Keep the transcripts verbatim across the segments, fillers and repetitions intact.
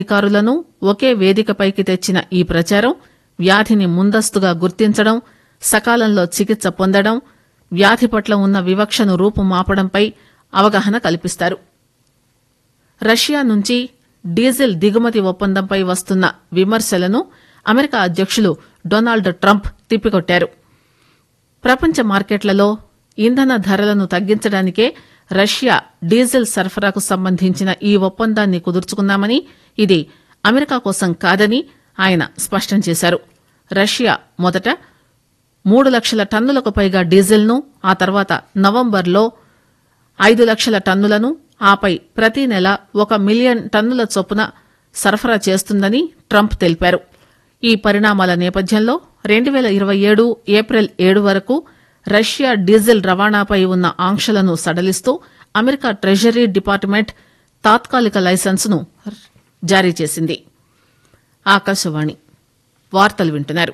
అధికారులను ఒకే వేదికపైకి తెచ్చిన ఈ ప్రచారం వ్యాధిని ముందస్తుగా గుర్తించడం, సకాలంలో చికిత్స పొందడం, వ్యాధి పట్ల ఉన్న వివక్షను రూపుమాపడంపై అవగాహన కల్పిస్తారు. రష్యా నుంచి డీజిల్ దిగుమతి ఒప్పందంపై వస్తున్న విమర్శలను అమెరికా అధ్యకులు డొనాల్డ్ ట్రంప్ తిప్పికొట్టారు. ప్రపంచ మార్కెట్లలో ఇంధన ధరలను తగ్గించడానికే రష్యా డీజిల్ సరఫరాకు సంబంధించిన ఈ ఒప్పందాన్ని కుదుర్చుకున్నామని, ఇది అమెరికా కోసం కాదని ఆయన స్పష్టం చేశారు. రష్యా మొదట మూడు లక్షల టన్నులకు పైగా డీజిల్ను, ఆ తర్వాత నవంబర్లో ఐదు లక్షల టన్నులను, ఆపై ప్రతి నెల ఒక మిలియన్ టన్నుల చొప్పున సరఫరా చేస్తుందని ట్రంప్ తెలిపారు. ఈ పరిణామాల నేపథ్యంలో రెండు పేల ఇరవై ఏడు ఏప్రిల్ ఏడు వరకు రష్యా డీజిల్ రవాణాపై ఉన్న ఆంక్షలను సడలిస్తూ అమెరికా ట్రెజరీ డిపార్ట్మెంట్ తాత్కాలిక లైసెన్సును జారీ చేసింది. ఆకాశవాణి వార్తలు వింటున్నారు.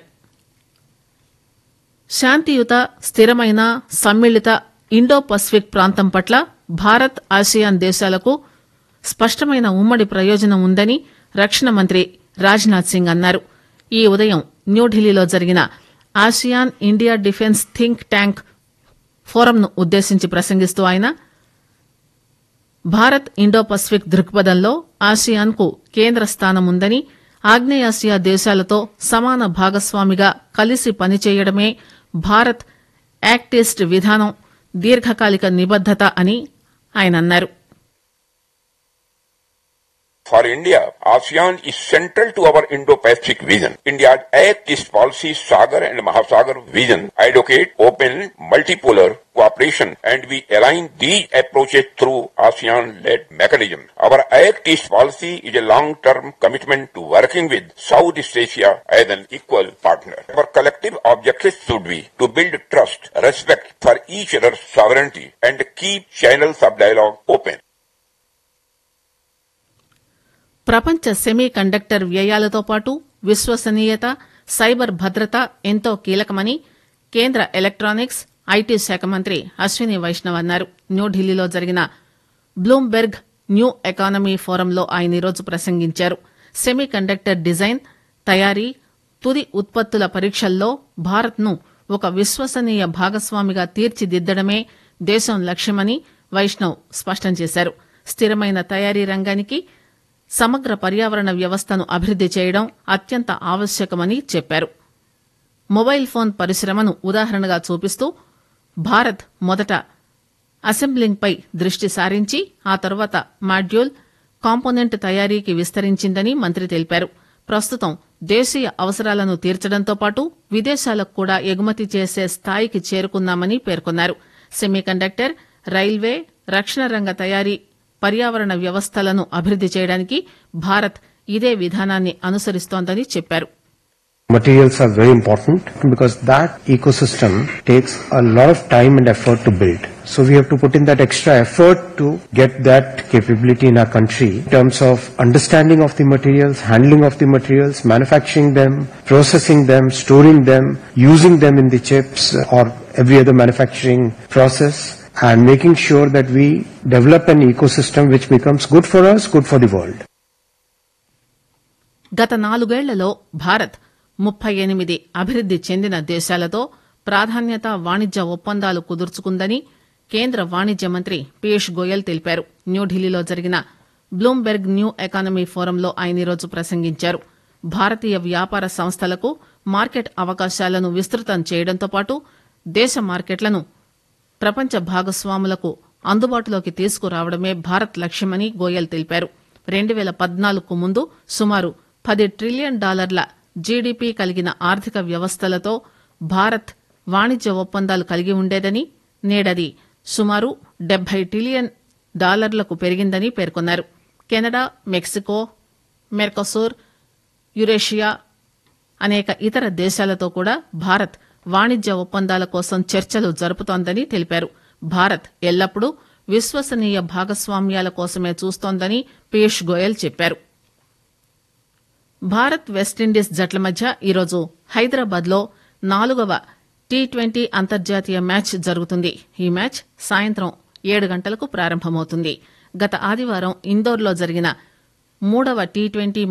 శాంతియుత, స్థిరమైన, సమ్మిళిత ఇండో పసిఫిక్ ప్రాంతం పట్ల భారత్, ఆసియాన్ దేశాలకు స్పష్టమైన ఉమ్మడి ప్రయోజనం ఉందని రక్షణ మంత్రి రాజ్నాథ్ సింగ్ అన్నారు. ఈ ఉదయం న్యూఢిల్లీలో జరిగిన ASEAN India defence think tank ఫోరంను ఉద్దేశించి ప్రసంగిస్తూ ఆయన భారత్ ఇండో పసిఫిక్ దృక్పథంలో ఆసియాన్ కు కేంద్ర స్థానం ఉందని, ఆగ్నేయాసియా దేశాలతో సమాన భాగస్వామిగా కలిసి పనిచేయడమే భారత్ యాక్ట్ ఈస్ట్ విధానం దీర్ఘకాలిక నిబద్దత అని ఆయన అన్నారు. For India, ASEAN is central to our Indo-Pacific vision. India's Act East policy, Sagar and Mahasagar vision advocate open, multipolar cooperation, and we align these approaches through ASEAN-led mechanism. Our Act East policy is a long-term commitment to working with Southeast Asia as an equal partner. Our collective objective should be to build trust, respect for each other's sovereignty, and keep channels of dialogue open. ప్రపంచ semi conductor వ్యయాలతో పాటు విశ్వసనీయత, cyber భద్రత ఎంతో కీలకమని కేంద్ర electronics, IT శాఖ మంత్రి అశ్విని వైష్ణవ్ అన్నారు. న్యూఢిల్లీలో జరిగిన బ్లూంబెర్గ్ న్యూ ఎకానమీ ఫోరంలో ఆయన ఈరోజు ప్రసంగించారు. సెమీ కండక్టర్ డిజైన్, తయారీ, తుది ఉత్పత్తుల పరీక్షల్లో భారత్ను ఒక విశ్వసనీయ భాగస్వామిగా తీర్చిదిద్దడమే దేశం లక్ష్యమని వైష్ణవ్ స్పష్టం చేశారు. స్థిరమైన తయారీ రంగానికి సమగ్ర పర్యావరణ వ్యవస్థను అభివృద్ది చేయడం అత్యంత ఆవశ్యకమని చెప్పారు. మొబైల్ ఫోన్ పరిశ్రమను ఉదాహరణగా చూపిస్తూ భారత్ మొదట అసెంబ్లింగ్పై దృష్టి సారించి ఆ తర్వాత మాడ్యూల్, కాంపోనెంట్ తయారీకి విస్తరించిందని మంత్రి తెలిపారు. ప్రస్తుతం దేశీయ అవసరాలను తీర్చడంతో పాటు విదేశాలకు కూడా ఎగుమతి చేసే స్థాయికి చేరుకున్నామని పేర్కొన్నారు. సెమీకండక్టర్, రైల్వే, రక్షణ రంగ తయారీ, పర్యావరణ వ్యవస్థలను అభివృద్ది చేయడానికి భారత్ ఇదే విధానాన్ని అనుసరిస్తోందని చెప్పారు. Materials are very important because that ecosystem takes a lot of time and effort to build. So we have to put in that extra effort to get that capability in our country in terms of understanding of the materials, handling of the materials, manufacturing them, processing them, storing them, using them in the chips or every other manufacturing process, and making sure that we develop an ecosystem which becomes good for us, good for the world. గత నాలుగేళ్లలో భారత్ ముప్పై ఎనిమిది అభివృద్ది చెందిన దేశాలతో ప్రాధాన్యత వాణిజ్య ఒప్పందాలు కుదుర్చుకుందని కేంద్ర వాణిజ్య మంత్రి పీయూష్ గోయల్ తెలిపారు. న్యూఢిల్లీలో జరిగిన బ్లూంబెర్గ్ న్యూ ఎకానమీ ఫోరంలో ఆయన ఈరోజు ప్రసంగించారు. భారతీయ వ్యాపార సంస్థలకు మార్కెట్ అవకాశాలను విస్తృతం చేయడంతో పాటు దేశ మార్కెట్లను ప్రపంచ భాగస్వాములకు అందుబాటులోకి తీసుకురావడమే భారత్ లక్ష్యమని గోయల్ తెలిపారు. రెండు పేల పద్నాలుగుకు ముందు సుమారు పది ట్రిలియన్ డాలర్ల జీడీపీ కలిగిన ఆర్థిక వ్యవస్థలతో భారత్ వాణిజ్య ఒప్పందాలు కలిగి ఉండేదని, నేడది సుమారు డెబ్బై ట్రిలియన్ డాలర్లకు పెరిగిందని పేర్కొన్నారు. కెనడా, మెక్సికో, మెర్కోసూర్, యురేషియా, అనేక ఇతర దేశాలతో కూడా భారత్ వాణిజ్య ఒప్పందాల కోసం చర్చలు జరుపుతోందని తెలిపారు. భారత్ ఎల్లప్పుడూ విశ్వసనీయ భాగస్వామ్యాల కోసమే చూస్తోందని పీయూష్ గోయల్ చెప్పారు. భారత్ వెస్టిండీస్ జట్ల మధ్య ఈరోజు హైదరాబాద్ లో నాలుగవ టీ ట్వంటీ అంతర్జాతీయ మ్యాచ్ జరుగుతుంది. ఈ మ్యాచ్ సాయంత్రం ఏడు గంటలకు ప్రారంభమవుతుంది. గత ఆదివారం ఇందోర్లో జరిగిన మూడవ టీ ట్వంటీ